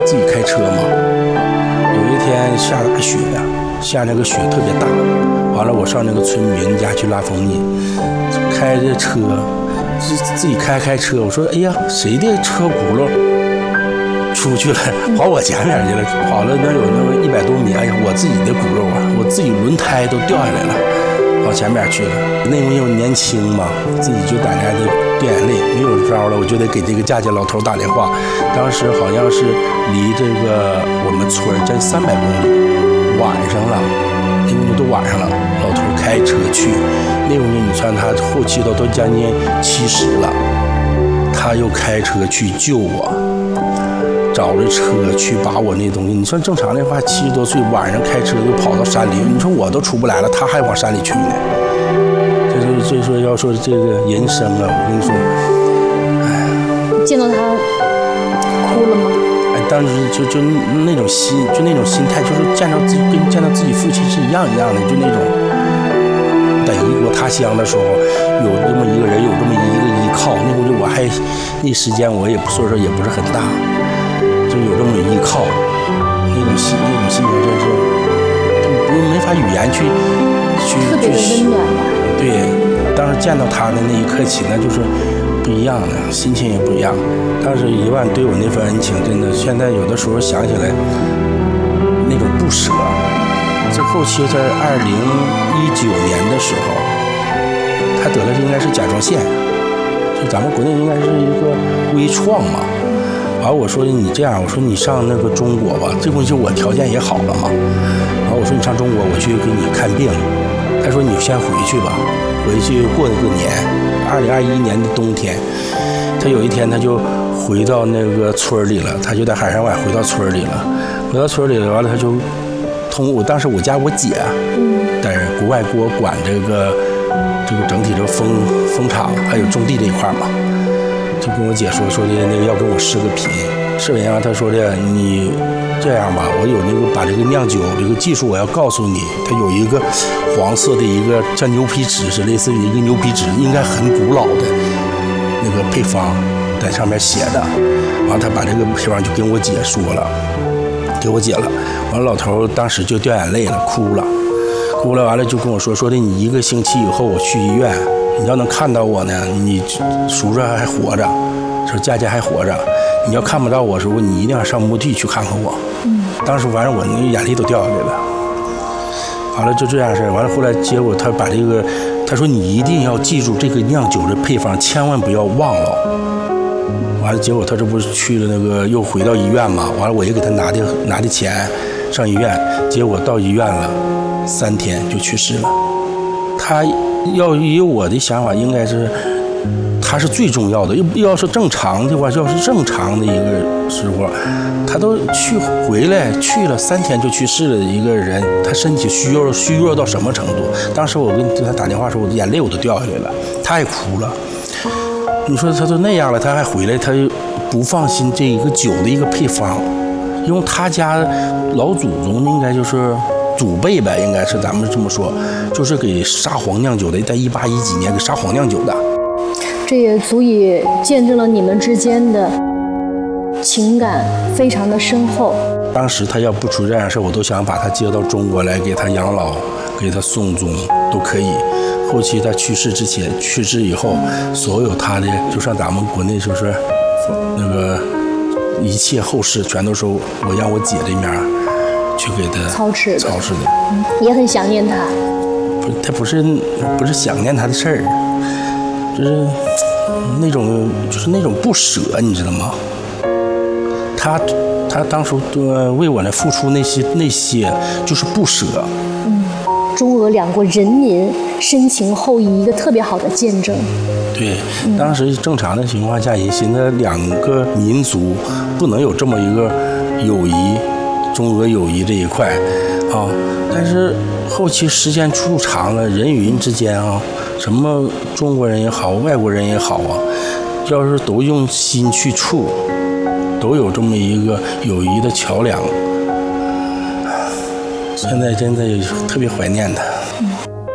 自己开车嘛，有一天下大雪呀，下那个雪特别大，完了我上那个村民家去拉蜂蜜，开着车，自己开车，我说哎呀，谁的车轱辘出去了，跑我前面去了，跑了能有那么100多米，哎呀，我自己的轱辘啊，我自己轮胎都掉下来了，跑前面去了。那因为我年轻嘛，自己就在那掉眼泪，没有招了，我就得给这个嫁接老头打电话。当时好像是离这个我们村这300公里，晚上了，那个都晚上了，老头开车去，那个你算他后期都将近70了，他又开车去救我。找着车去把我那东西，你算正常的话，70多岁晚上开车就跑到山里，你说我都出不来了，他还往山里去呢。这说要说这个人生啊，我跟你说，哎， 见到他哭了吗？ 哎，当时就那种心，就那种心态，就是见到自己跟见到自己父亲是一样的，就那种在异国他乡的时候，有这么一个人，有这么一个依靠，那会儿我还那时间我也所以说也不是很大。就有这么依靠，那种心情真是，不没法语言去特别的温暖吧。 对，当时见到他的那一刻起，那就是不一样的，心情也不一样。当时1万对我那份恩情，真的，现在有的时候想起来，那种不舍。这后期在2019年的时候，他得了应该是甲状腺，就咱们国内应该是一个微创嘛。然后我说你这样，我说你上那个中国吧，这不就我条件也好了嘛。然后我说你上中国，我去给你看病。他说你先回去吧，回去过个年。2021年的冬天，他有一天他就回到那个村里了，他就在海参崴回到村里了。回到村里了，完了他就当时我家我姐在国外给我管这个整体这个蜂场还有种地这一块嘛。就跟我姐说的那个要跟我视个频，视频啊，他说的你这样吧，我有那个把这个酿酒这个技术我要告诉你，它有一个黄色的一个像牛皮纸，是类似于一个牛皮纸，应该很古老的那个配方在上面写的。完了他把这个配方就跟我姐说了，给我姐了。完了老头当时就掉眼泪了，哭了，完了就跟我说的你1个星期以后我去医院。你要能看到我呢，你叔叔还活着，说佳佳还活着。你要看不到我的时候，你一定要上墓地去看看我。当时反正我那眼泪都掉下来了。完了就这样式儿，完了后来结果他把这个，他说你一定要记住这个酿酒的配方，千万不要忘了。完了结果他这不是去了那个又回到医院嘛？完了我也给他拿的钱上医院，结果到医院了3天就去世了。他要以我的想法，应该是他是最重要的。要是正常的话，要是正常的一个时候，他都回来去了3天就去世了的一个人，他身体虚弱到什么程度？当时我跟他打电话的时候，我眼泪我都掉下来了，他也哭了。你说他都那样了，他还回来，他不放心这一个酒的一个配方，因为他家老祖宗应该就是祖辈呗，应该是咱们这么说，就是给沙皇酿酒的，在1810几年给沙皇酿酒的。 这也足以见证了你们之间的情感非常的深厚。 当时他要不出这样事，我都想把他接到中国来给他养老，给他送终都可以。后期他去世以后，所有他的就像咱们国内就是那个一切后事全都是我让我姐这面去给他操持的， 也很想念他。 他不是想念他的事儿，就是那种不舍，你知道吗？他当时为我来付出那些就是不舍。 中俄两国人民深情厚谊一个特别好的见证。 对，当时正常的情况下，也寻思2个民族不能有这么一个友谊，中俄友谊这一块啊。但是后期时间处长了，人与人之间啊，什么中国人也好，外国人也好啊，要是都用心去处，都有这么一个友谊的桥梁。现在真的特别怀念他。